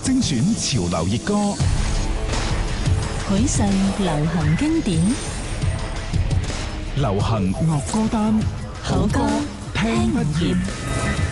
精選潮流熱歌， 許上流行經典， 流行樂歌單， 好歌聽不厭。